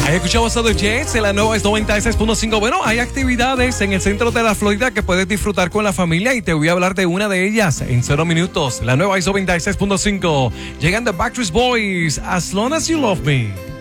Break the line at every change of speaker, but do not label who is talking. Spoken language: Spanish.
Ahí escuchamos a The Jets en la nueva 96.5. Bueno, hay actividades en el centro de la Florida que puedes disfrutar con la familia y te voy a hablar de una de ellas en 0 minutos. La nueva 96.5. Llegan The Backstreet Boys, As Long As You Love Me.